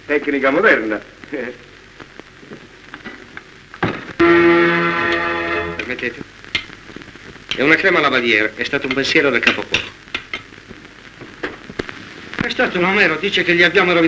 Tecnica moderna. Permettete? È una crema lavalier, è stato un pensiero del capocuoco. È stato un Omero, dice che gli abbiamo rovinato